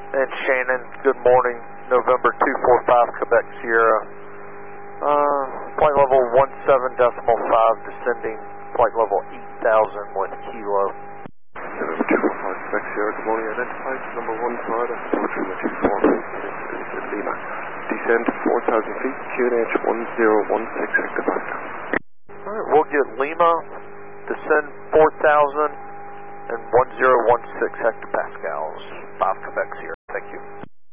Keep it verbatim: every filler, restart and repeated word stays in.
And Shannon, good morning, November two four five, Quebec Sierra. Uh, flight level one seven decimal five, descending flight level eight thousand with kilo. November two four five, Quebec Sierra, good morning, identified number one Florida, approaching the two four five, this is Lima. Descend four thousand feet, Q N H one zero one six hectopascal. Alright, we'll get Lima, descend four thousand and one zero one six hectopascals, five Quebec Sierra. Thank you.